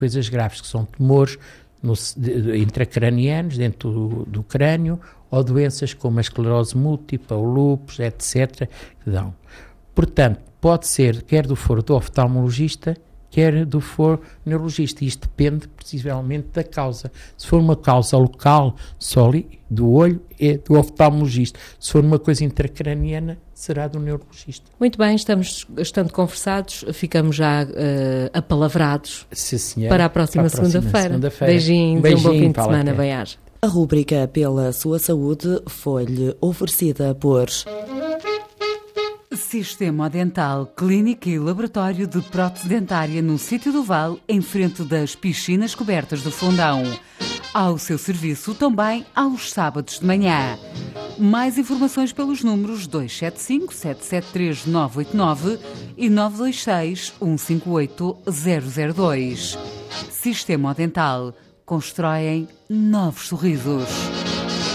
coisas graves, que são tumores intracranianos, dentro do crânio, ou doenças como a esclerose múltipla, o lúpus, etc., que dão. Portanto, pode ser quer do foro do oftalmologista, quer do foro neurologista. Isto depende, precisamente, da causa. Se for uma causa local, só do olho, é do oftalmologista. Se for uma coisa intracraniana, será do neurologista. Muito bem, estando conversados, ficamos já apalavrados. Sim, senhora. Para a próxima segunda-feira. Beijinhos e um bom fim de semana. Bem-aja. A rúbrica Pela Sua Saúde foi-lhe oferecida por Sistema Dental, clínica e laboratório de prótese dentária no Sítio do Val, em frente das piscinas cobertas do Fundão. Ao seu serviço também aos sábados de manhã. Mais informações pelos números 275-773-989 e 926-158-002. Sistema Dental. Constroem novos sorrisos.